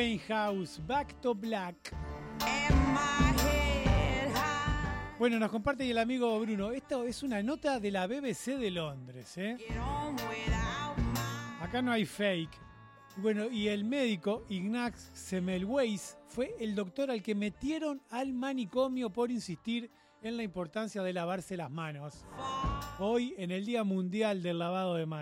House, Back to Black. Bueno, nos comparte el amigo Bruno. Esto es una nota de la BBC de Londres, ¿eh? Acá no hay fake. Bueno, y el médico Ignaz Semmelweis fue el doctor al que metieron al manicomio por insistir en la importancia de lavarse las manos. Hoy, en el Día Mundial del Lavado de Manos.